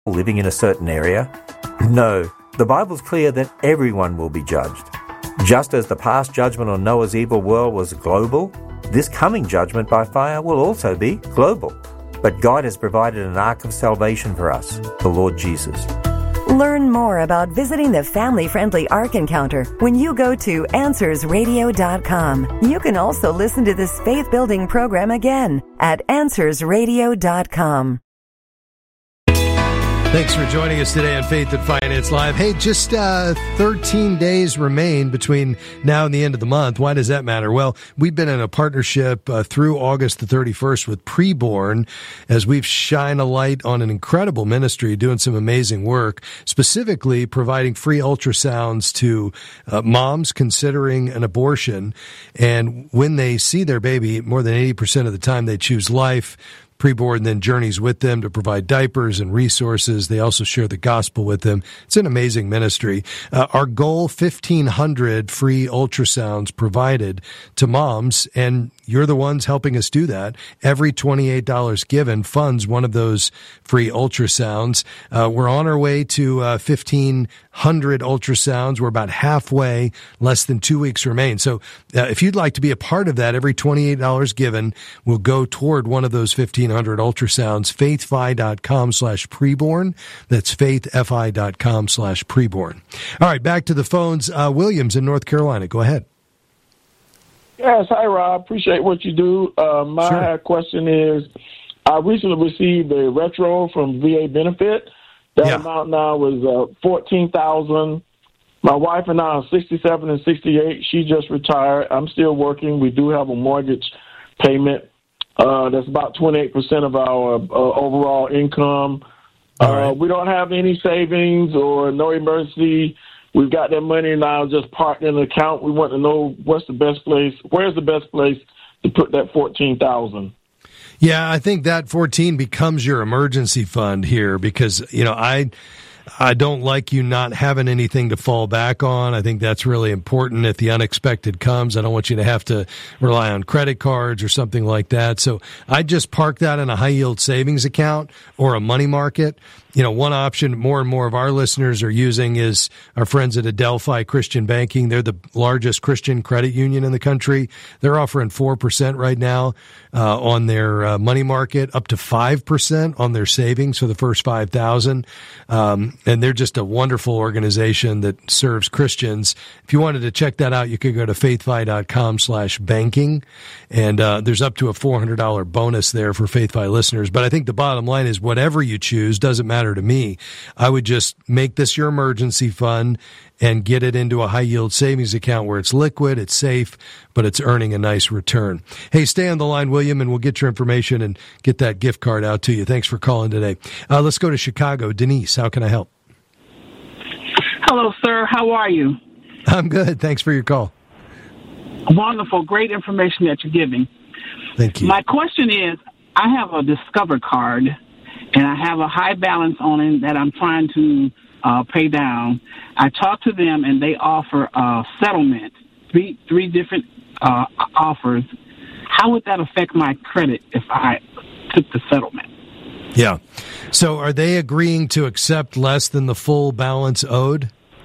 living in a certain area? No, the Bible's clear that everyone will be judged. Just as the past judgment on Noah's evil world was global, this coming judgment by fire will also be global. But God has provided an ark of salvation for us, the Lord Jesus. Learn more about visiting the family-friendly Ark Encounter when you go to AnswersRadio.com. You can also listen to this faith-building program again at AnswersRadio.com. Thanks for joining us today on Faith and Finance Live. Hey, just 13 days remain between now and the end of the month. Why does that matter? Well, we've been in a partnership through August the 31st with Preborn as we've shined a light on an incredible ministry doing some amazing work, specifically providing free ultrasounds to moms considering an abortion. And when they see their baby, more than 80% of the time they choose life. Preborn then journeys with them to provide diapers and resources. They also share the gospel with them. It's an amazing ministry. Our goal, 1,500 free ultrasounds provided to moms, and you're the ones helping us do that. Every $28 given funds one of those free ultrasounds. We're on our way to 1,500 ultrasounds. We're about halfway, less than 2 weeks remain. So if you'd like to be a part of that, every $28 given will go toward one of those 1,500 ultrasounds. faithfi.com/preborn. That's faithfi.com/preborn. All right, back to the phones. Williams in North Carolina. Go ahead. Yes, hi, Rob. Appreciate what you do. My question is, I recently received a retro from VA Benefit. That amount now is $14,000. My wife and I are 67 and 68. She just retired. I'm still working. We do have a mortgage payment. That's about 28% of our overall income. We don't have any savings or no emergency. We've got that money now just parked in an account. We want to know where's the best place to put that $14,000. Yeah, I think that 14 becomes your emergency fund here because, I don't like you not having anything to fall back on. I think that's really important if the unexpected comes. I don't want you to have to rely on credit cards or something like that. So I just park that in a high-yield savings account or a money market. One option more and more of our listeners are using is our friends at Adelphi Christian Banking. They're the largest Christian credit union in the country. They're offering 4% right now on their money market, up to 5% on their savings for the first $5,000. And they're just a wonderful organization that serves Christians. If you wanted to check that out, you could go to faithfi.com/banking. And there's up to a $400 bonus there for FaithFi listeners. But I think the bottom line is whatever you choose doesn't matter to me. I would just make this your emergency fund and get it into a high-yield savings account where it's liquid, it's safe, but it's earning a nice return. Hey, stay on the line, William, and we'll get your information and get that gift card out to you. Thanks for calling today. Let's go to Chicago. Denise, how can I help? Hello, sir. How are you? I'm good. Thanks for your call. Wonderful. Great information that you're giving. Thank you. My question is, I have a Discover card, and I have a high balance on it that I'm trying to pay down. I talked to them, and they offer a settlement, three different offers. How would that affect my credit if I took the settlement? Yeah. So are they agreeing to accept less than the full balance owed?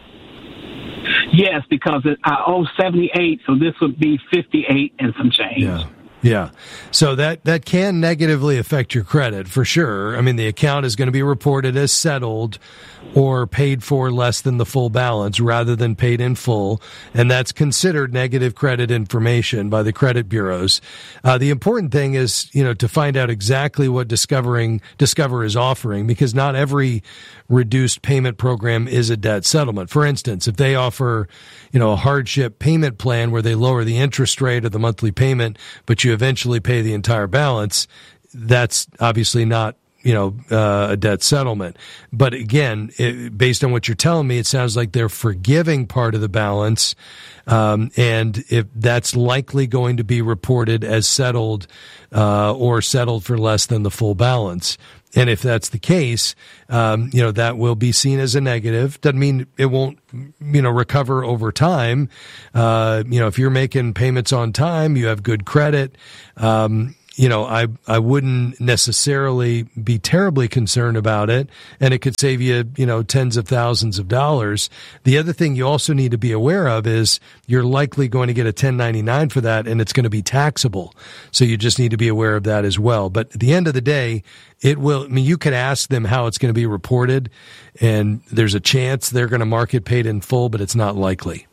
Yes, because I owe 78, so this would be 58 and some change. Yeah. So that can negatively affect your credit for sure. I mean, the account is going to be reported as settled or paid for less than the full balance rather than paid in full. And that's considered negative credit information by the credit bureaus. The important thing is, to find out exactly what Discover is offering, because not every reduced payment program is a debt settlement. For instance, if they offer, a hardship payment plan where they lower the interest rate of the monthly payment, but you eventually pay the entire balance, that's obviously not a debt settlement. But again, based on what you're telling me, it sounds like they're forgiving part of the balance, and if that's likely going to be reported as settled or settled for less than the full balance. And if that's the case, that will be seen as a negative. Doesn't mean it won't, recover over time. If you're making payments on time, you have good credit, I wouldn't necessarily be terribly concerned about it, and it could save you, tens of thousands of dollars. The other thing you also need to be aware of is you're likely going to get a 1099 for that, and it's going to be taxable. So you just need to be aware of that as well. But at the end of the day, you could ask them how it's going to be reported, and there's a chance they're going to mark it paid in full, but it's not likely.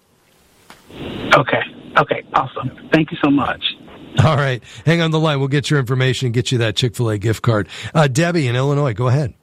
Okay, awesome. Thank you so much. All right. Hang on the line. We'll get your information and get you that Chick-fil-A gift card. Debbie in Illinois, go ahead.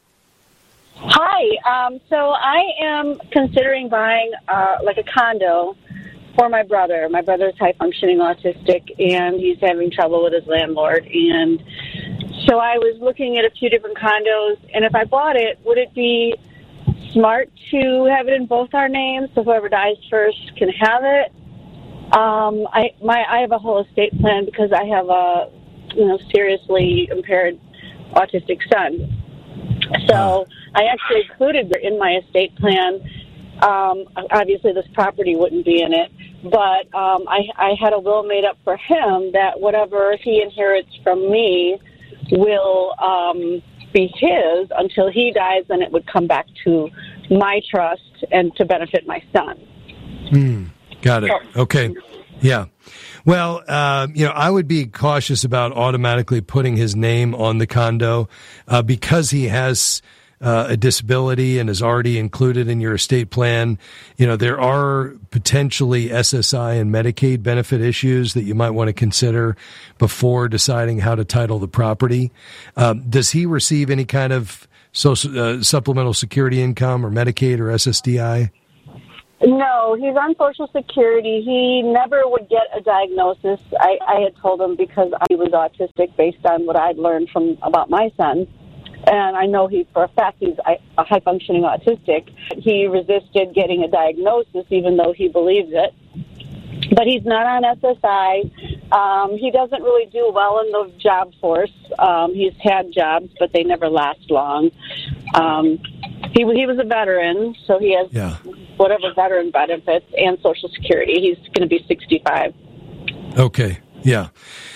Hi. So I am considering buying like a condo for my brother. My brother's high-functioning autistic, and he's having trouble with his landlord. And so I was looking at a few different condos, and if I bought it, would it be smart to have it in both our names so whoever dies first can have it? I have a whole estate plan because I have a seriously impaired autistic son. So I actually included in my estate plan. Obviously, this property wouldn't be in it, but I had a will made up for him that whatever he inherits from me will be his until he dies, and it would come back to my trust and to benefit my son. Got it. Okay. Yeah. Well, I would be cautious about automatically putting his name on the condo because he has a disability and is already included in your estate plan. There are potentially SSI and Medicaid benefit issues that you might want to consider before deciding how to title the property. Does he receive any kind of supplemental security income or Medicaid or SSDI? No, he's on Social Security. He never would get a diagnosis. I had told him because he was autistic based on what I'd learned about my son. And I know for a fact he's a high-functioning autistic. He resisted getting a diagnosis even though he believes it. But he's not on SSI. He doesn't really do well in the job force. He's had jobs, but they never last long. He was a veteran, so he has whatever veteran benefits and Social Security. He's going to be 65. Okay, yeah.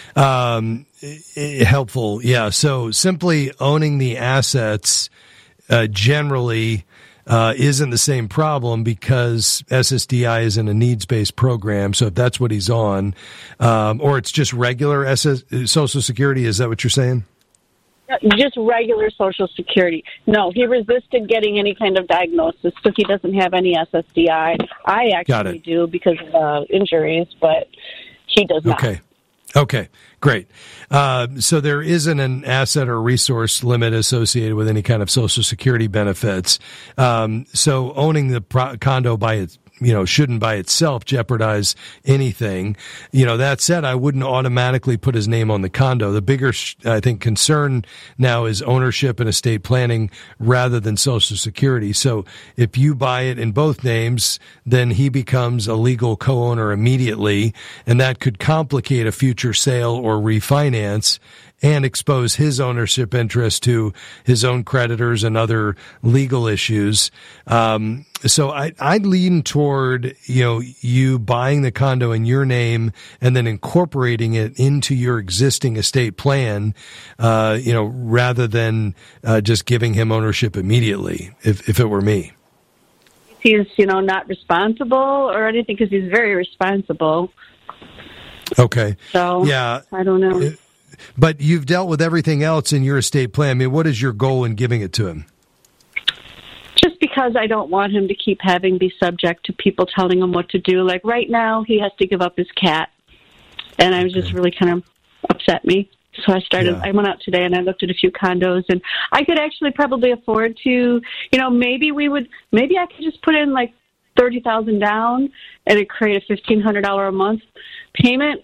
Helpful, yeah. So simply owning the assets generally isn't the same problem because SSDI isn't a needs-based program. So if that's what he's on, or it's just regular Social Security, is that what you're saying? Just regular Social Security. No, he resisted getting any kind of diagnosis, so he doesn't have any SSDI. I actually do because of injuries, but he does not. Okay, great. So there isn't an asset or resource limit associated with any kind of Social Security benefits. So owning the condo shouldn't by itself jeopardize anything. That said, I wouldn't automatically put his name on the condo. The bigger, I think, concern now is ownership and estate planning rather than Social Security. So if you buy it in both names, then he becomes a legal co-owner immediately, and that could complicate a future sale or refinance and expose his ownership interest to his own creditors and other legal issues. So I'd lean toward, you buying the condo in your name and then incorporating it into your existing estate plan, rather than just giving him ownership immediately, if it were me. He's, not responsible or anything because he's very responsible. Okay. So, yeah. I don't know. But you've dealt with everything else in your estate plan. I mean, what is your goal in giving it to him? Just because I don't want him to keep be subject to people telling him what to do. Like right now, he has to give up his cat. And I was just really kind of upset me. So I went out today and I looked at a few condos, and I could actually probably afford to, maybe I could just put in like $30,000 down and it'd create a $1,500 a month payment.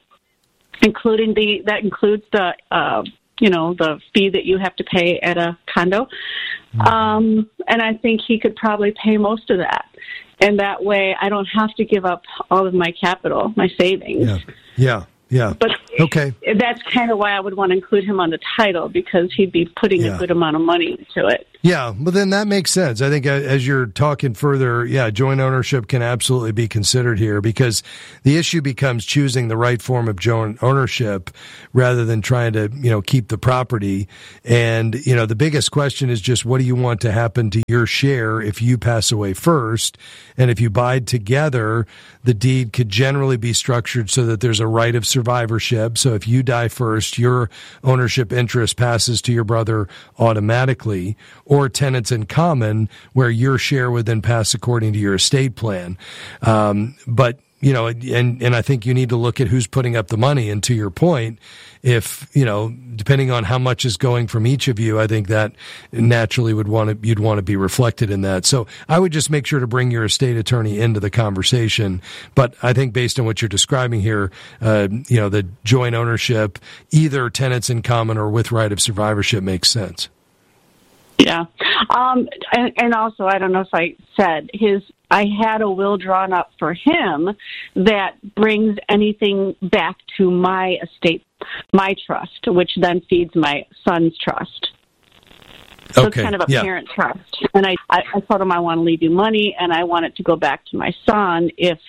That includes the the fee that you have to pay at a condo. And I think he could probably pay most of that. And that way I don't have to give up all of my capital, my savings. Yeah. But Okay. That's kind of why I would want to include him on the title, because he'd be putting a good amount of money into it. Yeah, well, then that makes sense. I think as you're talking further, joint ownership can absolutely be considered here, because the issue becomes choosing the right form of joint ownership rather than trying to, keep the property. And, the biggest question is just, what do you want to happen to your share if you pass away first? And if you buy together, the deed could generally be structured so that there's a right of survivorship. So if you die first, your ownership interest passes to your brother automatically, or tenants in common, where your share would then pass according to your estate plan. But, and I think you need to look at who's putting up the money. And to your point, if, depending on how much is going from each of you, I think that naturally you'd want to be reflected in that. So I would just make sure to bring your estate attorney into the conversation. But I think based on what you're describing here, the joint ownership, either tenants in common or with right of survivorship, makes sense. Yeah. And also, I don't know if I said, I had a will drawn up for him that brings anything back to my estate, my trust, which then feeds my son's trust. So it's kind of a parent trust. And I told him I want to leave you money, and I want it to go back to my son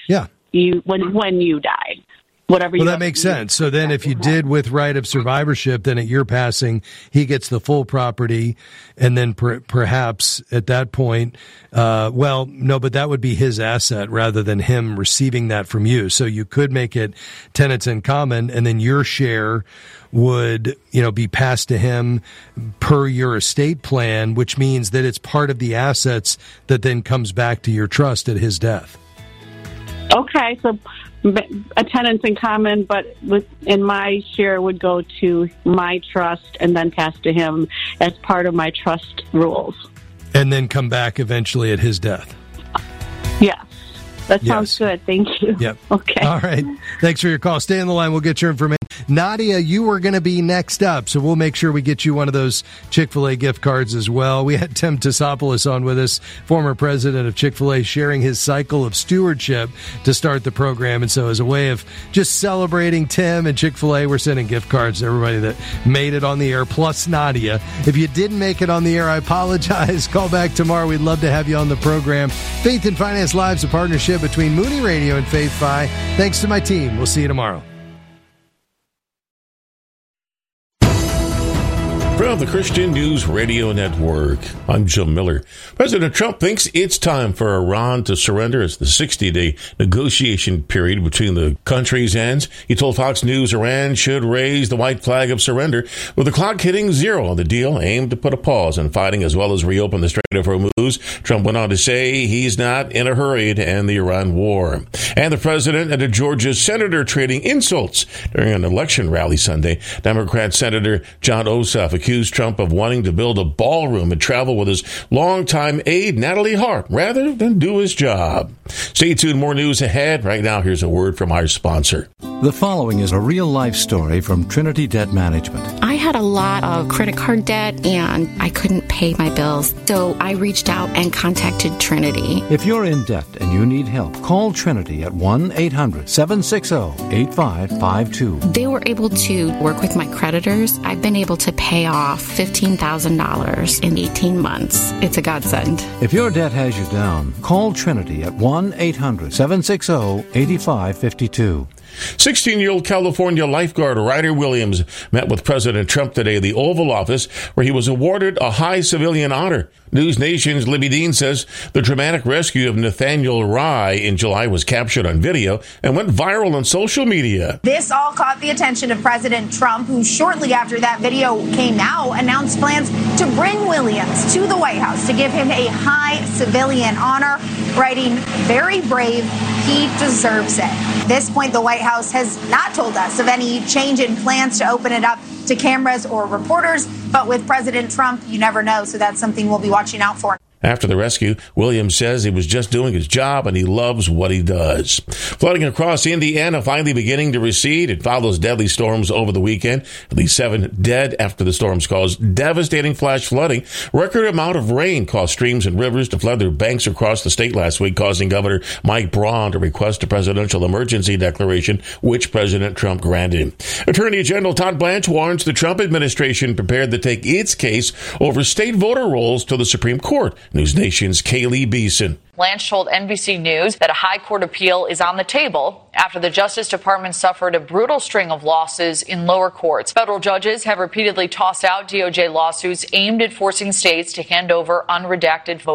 when you die. Whatever. Well, that makes sense. So then if you did with right of survivorship, then at your passing, he gets the full property. And then perhaps at that point, but that would be his asset rather than him receiving that from you. So you could make it tenants in common, and then your share would, be passed to him per your estate plan, which means that it's part of the assets that then comes back to your trust at his death. Okay, so a tenants in common, but in my share would go to my trust and then pass to him as part of my trust rules. And then come back eventually at his death. Yes. That sounds good. Thank you. Yep. Okay. All right. Thanks for your call. Stay on the line. We'll get your information. Nadia, you were going to be next up, so we'll make sure we get you one of those Chick-fil-A gift cards as well. We had Tim Tassopoulos on with us, former president of Chick-fil-A, sharing his cycle of stewardship to start the program. And so as a way of just celebrating Tim and Chick-fil-A, we're sending gift cards to everybody that made it on the air, plus Nadia. If you didn't make it on the air, I apologize. Call back tomorrow. We'd love to have you on the program. Faith and Finance Live is a partnership between Mooney Radio and Faith Fi. Thanks to my team. We'll see you tomorrow. From the Christian News Radio Network, I'm Jim Miller. President Trump thinks it's time for Iran to surrender as the 60-day negotiation period between the countries ends. He told Fox News Iran should raise the white flag of surrender, with the clock hitting zero on the deal aimed to put a pause in fighting as well as reopen the Strait of Hormuz. Trump went on to say he's not in a hurry to end the Iran war. And the president and a Georgia senator trading insults during an election rally Sunday. Democrat Senator John Ossoff accused Trump of wanting to build a ballroom and travel with his longtime aide, Natalie Hart, rather than do his job. Stay tuned. More news ahead. Right now, here's a word from our sponsor. The following is a real-life story from Trinity Debt Management. I had a lot of credit card debt, and I couldn't pay my bills. So I reached out and contacted Trinity. If you're in debt and you need help, call Trinity at 1-800-760-8552. They were able to work with my creditors. I've been able to pay off $15,000 in 18 months. It's a godsend. If your debt has you down, call Trinity at 1-800-760-8552. 16-year-old California lifeguard Ryder Williams met with President Trump today at the Oval Office, where he was awarded a high civilian honor. News Nation's Libby Dean says the dramatic rescue of Nathaniel Rye in July was captured on video and went viral on social media. This all caught the attention of President Trump, who shortly after that video came out announced plans to bring Williams to the White House to give him a high civilian honor, writing, "Very brave, he deserves it." At this point, the White House has not told us of any change in plans to open it up to cameras or reporters, but with President Trump, you never know, so that's something we'll be watching out for. After the rescue, Williams says he was just doing his job and he loves what he does. Flooding across Indiana finally beginning to recede. It follows deadly storms over the weekend. At least 7 dead after the storms caused devastating flash flooding. Record amount of rain caused streams and rivers to flood their banks across the state last week, causing Governor Mike Braun to request a presidential emergency declaration, which President Trump granted him. Attorney General Todd Blanche warns the Trump administration prepared to take its case over state voter rolls to the Supreme Court. News Nation's Kaylee Beeson. Blanche told NBC News that a high court appeal is on the table after the Justice Department suffered a brutal string of losses in lower courts. Federal judges have repeatedly tossed out DOJ lawsuits aimed at forcing states to hand over unredacted voter